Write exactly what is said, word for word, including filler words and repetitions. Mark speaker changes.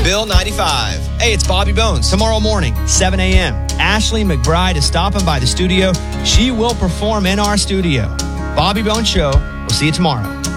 Speaker 1: Bill ninety-five. Hey, it's Bobby Bones.
Speaker 2: Tomorrow morning, seven a.m., Ashley McBride is stopping by the studio. She will perform in our studio. Bobby Bones Show. We'll see you tomorrow.